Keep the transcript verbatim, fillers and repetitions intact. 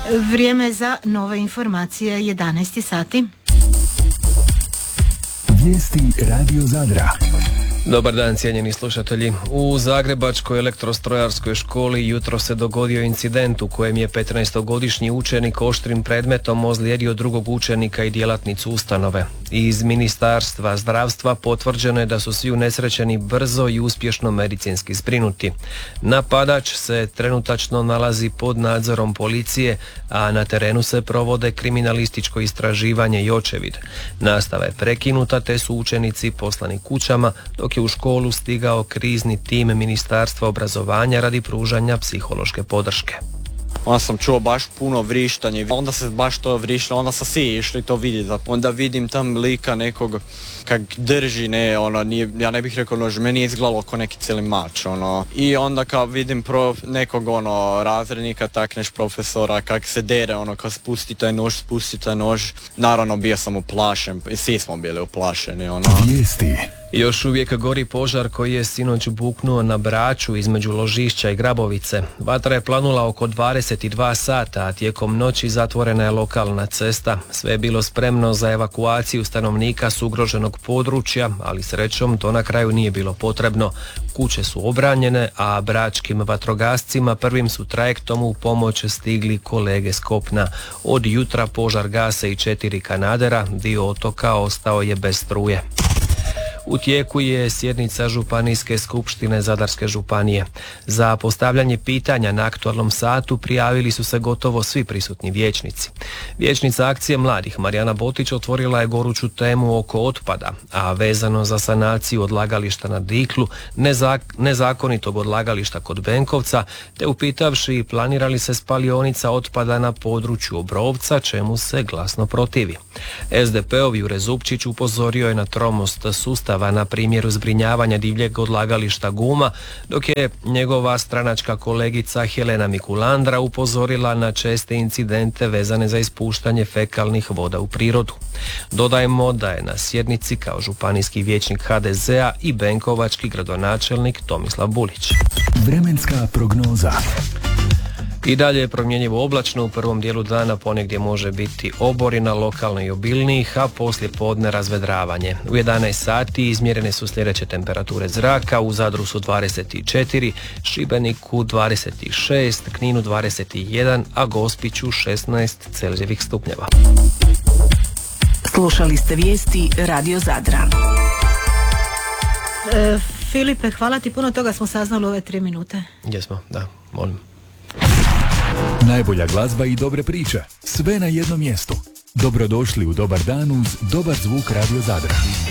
Vrijeme za nove informacije, jedanaest sati. Vijesti Radio Zadra. Dobar dan, cijenjeni slušatelji. U Zagrebačkoj elektrostrojarskoj školi jutro se dogodio incident u kojem je petnaestogodišnji učenik oštrim predmetom ozlijedio drugog učenika i djelatnicu ustanove. Iz Ministarstva zdravstva potvrđeno je da su svi unesrećeni brzo i uspješno medicinski zbrinuti. Napadač se trenutačno nalazi pod nadzorom policije, a na terenu se provode kriminalističko istraživanje i očevid. Nastava je prekinuta te su učenici poslani kućama, dok je u školu stigao krizni tim Ministarstva obrazovanja radi pružanja psihološke podrške. Onda sam čuo baš puno vrištanje, onda se baš to vrištalo, onda sam svi išli to vidjeti. Onda vidim tam lika nekog kak drži, ne, ono, nije, ja ne bih rekao nož, meni je izgledalo kao neki cijeli mač, ono. I onda kao vidim pro, nekog, ono, razrednika, tak neš profesora, kak se dere, ono, kao spusti taj nož, spusti taj nož. Naravno, bio sam uplašen, svi smo bili uplašeni, ono. Vijesti. Još uvijek gori požar koji je sinoć buknuo na Braču između Ložišća i Grabovice. Vatra je planula oko dvadeset dva sata, a tijekom noći zatvorena je lokalna cesta. Sve je bilo spremno za evakuaciju stanovnika s ugroženog područja, ali srećom to na kraju nije bilo potrebno. Kuće su obranjene, a bračkim vatrogascima prvim su trajektom u pomoć stigli kolege s kopna. Od jutra požar gase i četiri kanadera, dio otoka ostao je bez struje. U tijeku je sjednica Županijske skupštine Zadarske županije. Za postavljanje pitanja na aktualnom satu prijavili su se gotovo svi prisutni vijećnici. Vijećnica akcije mladih Marijana Botić otvorila je goruću temu oko otpada, a vezano za sanaciju odlagališta na Diklu, nezak- nezakonitog odlagališta kod Benkovca, te upitavši planira li se spalionica otpada na području Obrovca, čemu se glasno protivi. es de pe-ov Jure Zupčić upozorio je na tromost sustava na primjeru zbrinjavanja divljeg odlagališta guma, dok je njegova stranačka kolegica Helena Mikulandra upozorila na česte incidente vezane za ispuštanje fekalnih voda u prirodu. Dodajmo da je na sjednici kao županijski vijećnik ha de zea i benkovački gradonačelnik Tomislav Bulić. Vremenska prognoza. I dalje je promjenjivo oblačno, u prvom dijelu dana ponegdje može biti oborina, lokalno i obilnijih, a poslije podne razvedravanje. U jedanaest sati izmjerene su sljedeće temperature zraka, u Zadru su dvadeset četiri, Šibeniku dvadeset šest, Kninu dvadeset jedan, a Gospiću šesnaest Celzijevih stupnjeva. Slušali ste vijesti Radio Zadra. E, Filipe, hvala ti, puno toga smo saznali u ove tri minute. Jesmo, da, molim. Najbolja glazba i dobre priče. Sve na jednom mjestu. Dobrodošli u Dobar dan uz dobar zvuk Radio Zadra.